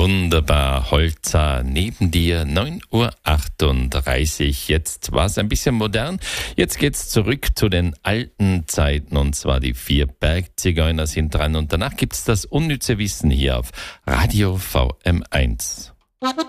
Wunderbar, Holza neben dir, 9:38 Uhr. Jetzt war es ein bisschen modern. Jetzt geht's zurück zu den alten Zeiten, und zwar die 4 Bergzigeuner sind dran. Und danach gibt's das unnütze Wissen hier auf Radio VM1.